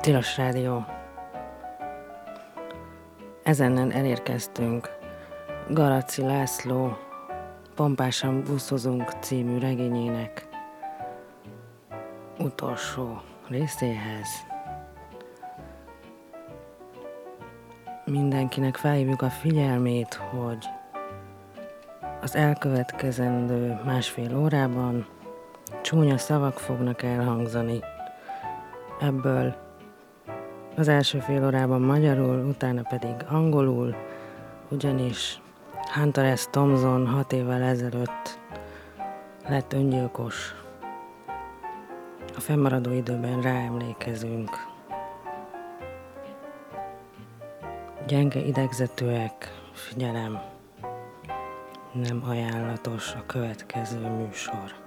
Tilos Rádió. Ezennel elérkeztünk Garaci László Pompásan buszozunk című regényének utolsó részéhez. Mindenkinek felhívjuk a figyelmét, hogy az elkövetkezendő másfél órában csúnya szavak fognak elhangzani. Ebből az első fél órában magyarul, utána pedig angolul, ugyanis Hunter S. Thompson 6 évvel ezelőtt lett öngyilkos. A fennmaradó időben ráemlékezünk. Gyenge idegzetűek, figyelem, nem ajánlatos a következő műsor.